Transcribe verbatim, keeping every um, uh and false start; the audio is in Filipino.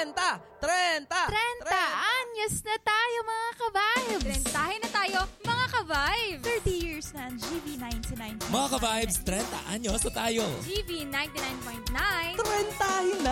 trenta, trenta, trenta anyos na tayo, mga ka-vibes. Trentahin na tayo, mga ka-vibes. thirty years na ang G V ninety-nine. Mga ka-vibes, trenta anyos na tayo. G V ninety-nine point nine. Trentahin na.